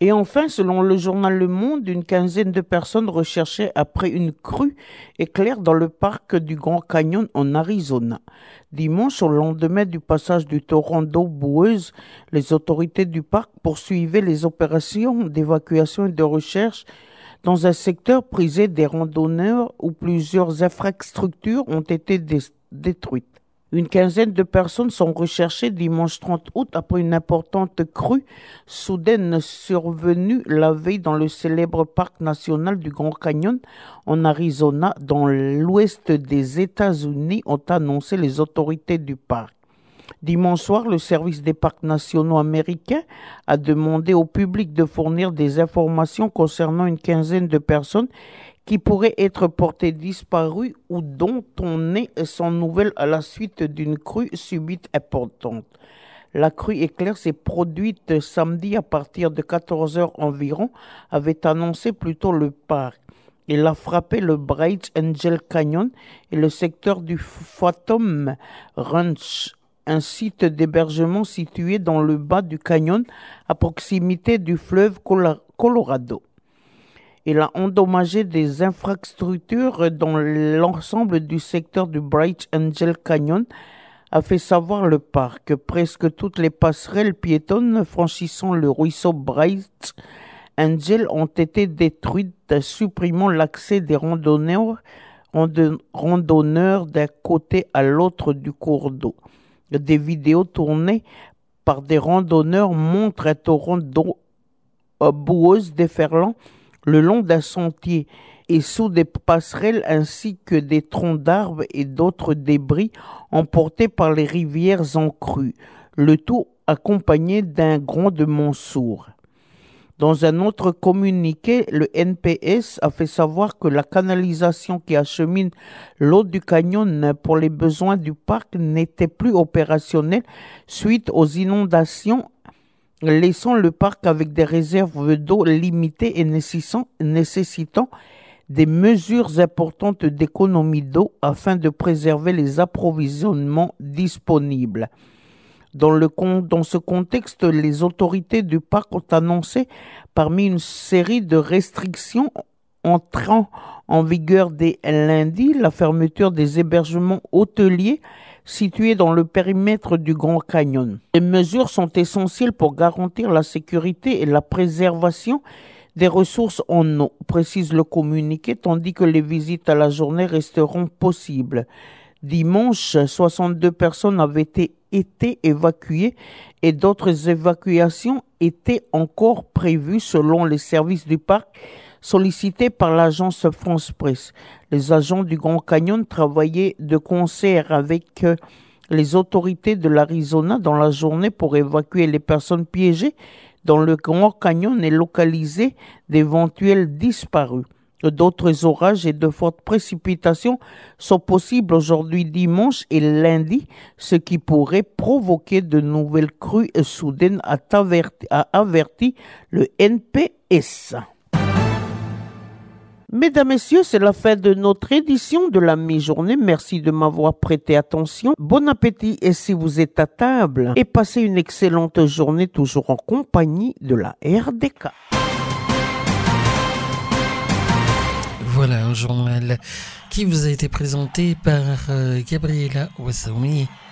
Et enfin, selon le journal Le Monde, une quinzaine de personnes recherchées après une crue éclair dans le parc du Grand Canyon en Arizona. Dimanche, au lendemain du passage du torrent d'eau boueuse, les autorités du parc poursuivaient les opérations d'évacuation et de recherche dans un secteur prisé des randonneurs où plusieurs infrastructures ont été détruites. Une quinzaine de personnes sont recherchées dimanche 30 août après une importante crue soudaine survenue la veille dans le célèbre parc national du Grand Canyon en Arizona, dans l'ouest des États-Unis, ont annoncé les autorités du parc. Dimanche soir, le service des parcs nationaux américains a demandé au public de fournir des informations concernant une quinzaine de personnes qui pourraient être portées disparues ou dont on est sans nouvelles à la suite d'une crue subite importante. La crue éclair s'est produite samedi à partir de 14 heures environ, avait annoncé plus tôt le parc. Elle a frappé le Bright Angel Canyon et le secteur du Phantom Ranch, un site d'hébergement situé dans le bas du canyon à proximité du fleuve Colorado. Il a endommagé des infrastructures dans l'ensemble du secteur du Bright Angel Canyon, a fait savoir le parc. Presque toutes les passerelles piétonnes franchissant le ruisseau Bright Angel ont été détruites, supprimant l'accès des randonneurs d'un côté à l'autre du cours d'eau. Des vidéos tournées par des randonneurs montrent un torrent d'eau boueuse déferlant le long d'un sentier et sous des passerelles ainsi que des troncs d'arbres et d'autres débris emportés par les rivières en crue, le tout accompagné d'un grondement sourd. Dans un autre communiqué, le NPS a fait savoir que la canalisation qui achemine l'eau du canyon pour les besoins du parc n'était plus opérationnelle suite aux inondations, laissant le parc avec des réserves d'eau limitées et nécessitant des mesures importantes d'économie d'eau afin de préserver les approvisionnements disponibles. Dans ce contexte, les autorités du parc ont annoncé, parmi une série de restrictions entrant en vigueur dès lundi, la fermeture des hébergements hôteliers situés dans le périmètre du Grand Canyon. Ces mesures sont essentielles pour garantir la sécurité et la préservation des ressources en eau, précise le communiqué, tandis que les visites à la journée resteront possibles. Dimanche, 62 personnes avaient été évacuées et d'autres évacuations étaient encore prévues selon les services du parc sollicités par l'agence France Presse. Les agents du Grand Canyon travaillaient de concert avec les autorités de l'Arizona dans la journée pour évacuer les personnes piégées dans le Grand Canyon et localiser d'éventuels disparus. D'autres orages et de fortes précipitations sont possibles aujourd'hui dimanche et lundi, ce qui pourrait provoquer de nouvelles crues soudaines, a averti le NPS. Mesdames, Messieurs, c'est la fin de notre édition de la mi-journée. Merci de m'avoir prêté attention. Bon appétit et si vous êtes à table. Et passez une excellente journée toujours en compagnie de la RDK. Voilà un journal qui vous a été présenté par Gabriela Wassoumi.